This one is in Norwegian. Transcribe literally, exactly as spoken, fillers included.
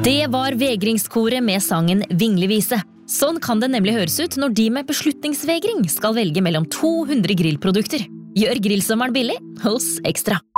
Det var vegringskoret med sangen Vinglervise. Sånn kan det nemlig høres ut når de med beslutningsvegring skal velge mellom to hundre grillprodukter. Gjør grillsommeren billig hos Ekstra.